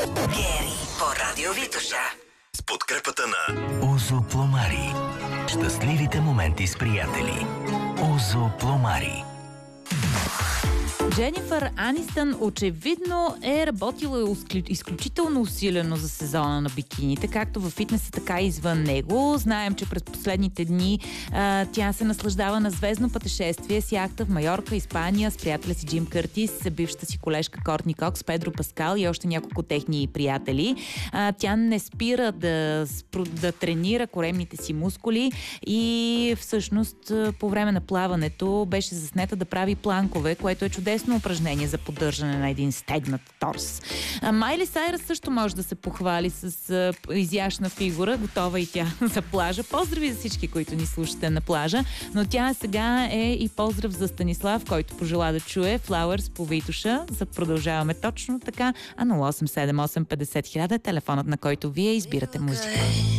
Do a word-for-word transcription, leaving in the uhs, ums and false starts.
Гери по Радио Витоша. С подкрепата на Озо Пломари. Щастливите моменти с приятели. Озо Пломари. Дженифър Анистън очевидно е работила изключително усилено за сезона на бикините, както във фитнеса, така и извън него. Знаем, че през последните дни а, тя се наслаждава на звездно пътешествие с яхта в Майорка, Испания, с приятеля си Джим Къртис, бившата си колежка Кортни Кокс, Педро Паскал и още няколко техни приятели. А, тя не спира да, да тренира коремните си мускули и всъщност по време на плаването беше заснета да прави планкове, което е чудесно упражнение за поддържане на един стегнат торс. А Майли Сайръс също може да се похвали с а, изящна фигура, готова и тя за плажа. Поздрави за всички, които ни слушате на плажа, но тя сега е и поздрав за Станислав, който пожела да чуе Flowers по Витоша. За продължаваме точно така, а нула осем седем осем петдесет хиляда е телефонът, на който вие избирате музика.